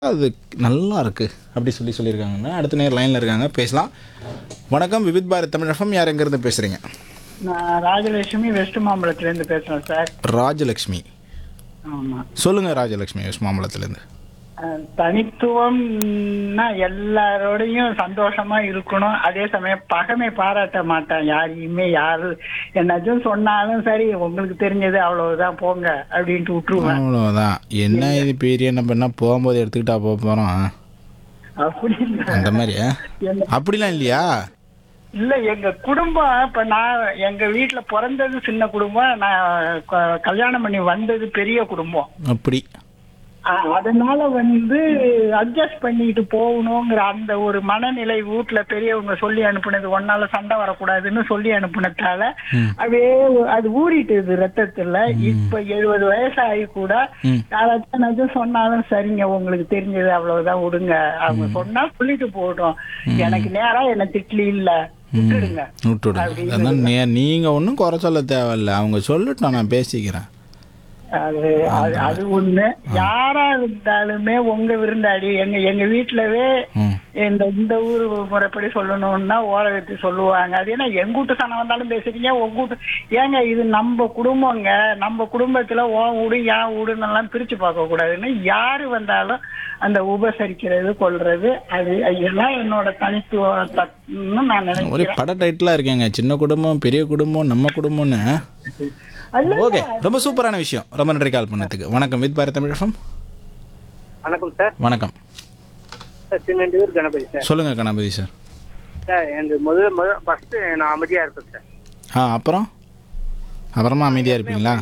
அது நல்லா இருக்கு அப்படி சொல்லியிருக்காங்கன்னா அடுத்த நேரம் லைனில் இருக்காங்க, பேசலாம். வணக்கம், விவித் பாரத் தமிழ் எஃப்எம். யார் எங்கேருந்து பேசுகிறீங்க? நான் ராஜலட்சுமி வெஸ்ட் மாம்பலத்திலேருந்து பேசுகிறேன் சார். ராஜலக்ஷ்மி. ஆமாம். சொல்லுங்கள் ராஜலக்ஷ்மி, வெஸ்ட் மாம்பலத்துலேருந்து. தனித்துவம்னா எல்லாரோடையும் சந்தோஷமா இருக்கணும். அதே சமயம் பகைமை பாராட்ட மாட்டேன் யாரையுமே. யாரு என்னாச்சும் சொன்னாலும் சரி, உங்களுக்கு தெரிஞ்சது அவ்வளவுதான் போங்க அப்படின்ட்டு விட்டுருவேன். அவ்வளோதான். என்ன இது பெரிய நம்ம என்ன போகும்போது எடுத்துக்கிட்டா போக போகிறோம் அப்படி அந்த மாதிரி? அப்படிலாம் இல்லையா? இல்ல, எங்க குடும்பம் இப்ப நான் எங்க வீட்டுல பிறந்தது சின்ன குடும்பம், நான் கல்யாணம் பண்ணி வந்தது பெரிய குடும்பம். அப்படி அதனால அட்ஜஸ்ட் பண்ணிட்டு போகணுங்கிற அந்த ஒரு மனநிலை வீட்டுல பெரியவங்க சொல்லி அனுப்புனது, ஒன்னால சண்டை வரக்கூடாதுன்னு சொல்லி அனுப்புனதால அதே அது ஊறிட்டு ரத்தத்துல. இப்ப 70 வயசாகி கூட யாராச்சும் சொன்னாலும் சரிங்க, உங்களுக்கு தெரிஞ்சது அவ்வளவுதான் விடுங்க, அவங்க சொன்னா சொல்லிட்டு போகட்டும், எனக்கு நேரா என்ன திட்லி இல்ல விட்டுடுங்க. நீங்க ஒன்றும் குறை சொல்ல தேவையில்ல, அவங்க சொல்லட்டும், நான் பேசிக்கிறேன். அது ஒண்ணு. யாரா இருந்தாலுமே உங்க விருந்தாடி எங்க வீட்டுலவே இந்த ஊர் முறைப்படி சொல்லணும்னா ஓர வச்சு சொல்லுவாங்க. அது ஏன்னா எங்க வீட்டு சனம் வந்தாலும் பேசுறீங்க, உங்க வீட்டு ஏங்க இது நம்ம குடும்பங்க, நம்ம குடும்பத்துல உன் வீடு என் வீடுன்னு எல்லாம் பிரிச்சு பார்க்க கூடாதுன்னு யாரு வந்தாலும் அந்த உபசரிக்கிறது கொள்றது, அது எல்லாம் என்னோட தனித்துவம்னு நான் நினைக்கிறேன். ஒரு பட டைட்டிலா இருக்கேங்க, சின்ன குடும்பம் பெரிய குடும்பம் நம்ம குடும்பம்னு. ஓகே, ரொம்ப சூப்பரான விஷயம். ரொம்ப நன்றி கால் பண்ணதுக்கு. வணக்கம், வித் பாரத் தமிழ் எஃப்எம். வணக்கம் சார். வணக்கம் சார், திருநெல்வேலூர் கணபதி சார். சொல்லுங்க கணபதி சார். சார், எனக்கு முதல் ஃபர்ஸ்ட் நான் அமைதியா இருப்பேன் சார். அப்புறமா அமைதியா இருப்பீங்களா?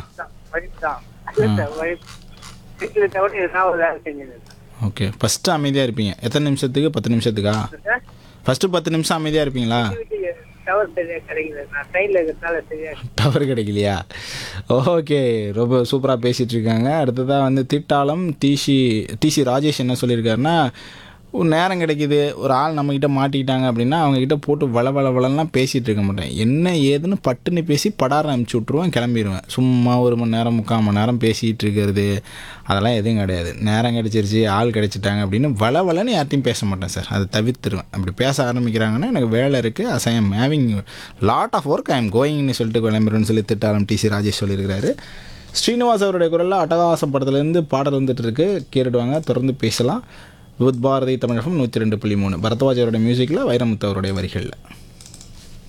ஓகே, ஃபர்ஸ்ட் அமைதியா இருப்பீங்க. எத்தனை நிமிஷத்துக்கு? 10 நிமிஷத்துக்கா? ஃபர்ஸ்ட் 10 நிமிஷம் அமைதியா இருப்பீங்களா? டவர் கிடைக்கலையா? ஓகே, ரொம்ப சூப்பராக பேசிகிட்டு இருக்காங்க. அடுத்ததாக திட்டாளம் டிசி ராஜேஷ் என்ன சொல்லியிருக்காருன்னா, ஒரு நேரம் கிடைக்கிது, ஒரு ஆள் நம்மக்கிட்ட மாட்டிக்கிட்டாங்க அப்படின்னா அவங்கக்கிட்ட போட்டு வளவளவளலாம் பேசிகிட்டு இருக்க மாட்டேன். என்ன ஏதுன்னு பட்டுன்னு பேசி படாரம் அனுப்பிச்சி விட்ருவேன், கிளம்பிடுவேன். சும்மா 1 மணி நேரம் 3/4 மணி நேரம் பேசிகிட்டு இருக்கிறது அதெல்லாம் எதுவும் கிடையாது. நேரம் கிடைச்சிருச்சு, ஆள் கிடைச்சிட்டாங்க அப்படின்னு வளவலன்னு யார்ட்டையும் பேச மாட்டேன் சார். அதை தவிர்த்துருவேன். அப்படி பேச ஆரம்பிக்கிறாங்கன்னா எனக்கு வேலை இருக்குது, I am having lot of work, I am கோயிங்னு சொல்லிட்டு கிளம்பிடுன்னு சொல்லி திட்டாளம் டிசி ராஜேஷ் சொல்லியிருக்கிறாரு. ஸ்ரீனிவாஸ் அவருடைய குரலில் அட்டகாசம் படத்துலேருந்து பாடல் வந்துட்டு இருக்கு, கேட்டுடுவாங்க. தொடர்ந்து பேசலாம். வித் பாரதி தமிழகம் 102.3. பரத்வாஜ் அவருடைய மியூசிக்கில், வைரமுத்து அவருடைய வரிகளில்.